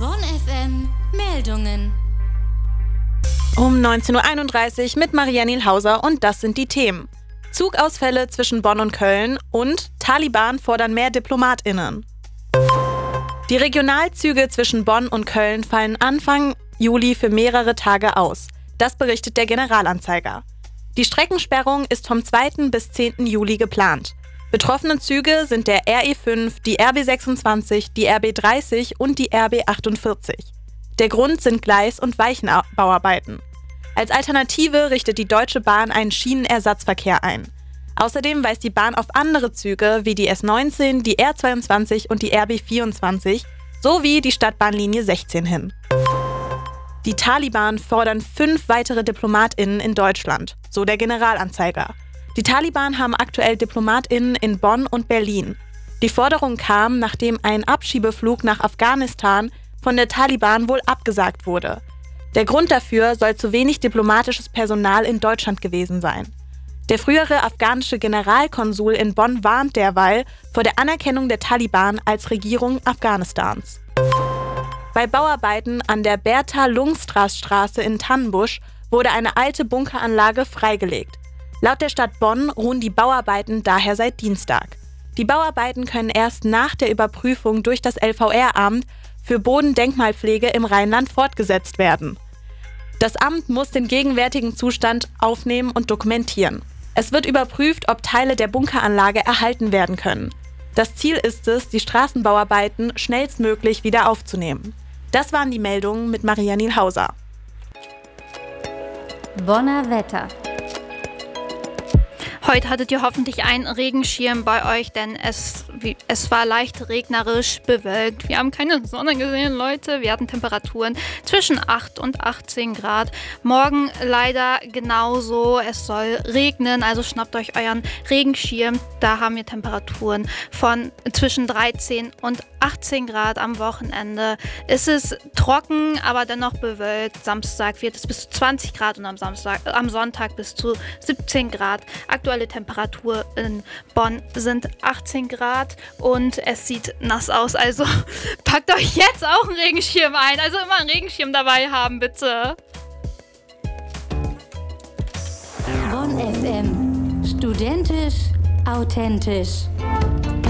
Bonn FM Meldungen. Um 19.31 Uhr mit Maria Nielhauser und das sind die Themen. Zugausfälle zwischen Bonn und Köln und Taliban fordern mehr DiplomatInnen. Die Regionalzüge zwischen Bonn und Köln fallen Anfang Juli für mehrere Tage aus. Das berichtet der Generalanzeiger. Die Streckensperrung ist vom 2. bis 10. Juli geplant. Betroffene Züge sind der RE5, die RB26, die RB30 und die RB48. Der Grund sind Gleis- und Weichenbauarbeiten. Als Alternative richtet die Deutsche Bahn einen Schienenersatzverkehr ein. Außerdem weist die Bahn auf andere Züge wie die S19, die R22 und die RB24 sowie die Stadtbahnlinie 16 hin. Die Taliban fordern 5 weitere DiplomatInnen in Deutschland, so der Generalanzeiger. Die Taliban haben aktuell DiplomatInnen in Bonn und Berlin. Die Forderung kam, nachdem ein Abschiebeflug nach Afghanistan von der Taliban wohl abgesagt wurde. Der Grund dafür soll zu wenig diplomatisches Personal in Deutschland gewesen sein. Der frühere afghanische Generalkonsul in Bonn warnt derweil vor der Anerkennung der Taliban als Regierung Afghanistans. Bei Bauarbeiten an der Bertha-Lungstras-Straße in Tannenbusch wurde eine alte Bunkeranlage freigelegt. Laut der Stadt Bonn ruhen die Bauarbeiten daher seit Dienstag. Die Bauarbeiten können erst nach der Überprüfung durch das LVR-Amt für Bodendenkmalpflege im Rheinland fortgesetzt werden. Das Amt muss den gegenwärtigen Zustand aufnehmen und dokumentieren. Es wird überprüft, ob Teile der Bunkeranlage erhalten werden können. Das Ziel ist es, die Straßenbauarbeiten schnellstmöglich wieder aufzunehmen. Das waren die Meldungen mit Maria Nielhauser. Bonner Wetter. Heute hattet ihr hoffentlich einen Regenschirm bei euch, denn es war leicht regnerisch bewölkt. Wir haben keine Sonne gesehen, Leute. Wir hatten Temperaturen zwischen 8 und 18 Grad. Morgen leider genauso. Es soll regnen, also schnappt euch euren Regenschirm. Da haben wir Temperaturen von zwischen 13 und 18 Grad am Wochenende. Es ist trocken, aber dennoch bewölkt. Samstag wird es bis zu 20 Grad und am Sonntag bis zu 17 Grad. Aktuelle Temperatur in Bonn sind 18 Grad und es sieht nass aus. Also packt euch jetzt auch einen Regenschirm ein. Also immer einen Regenschirm dabei haben, bitte. Bonn FM. Studentisch, authentisch.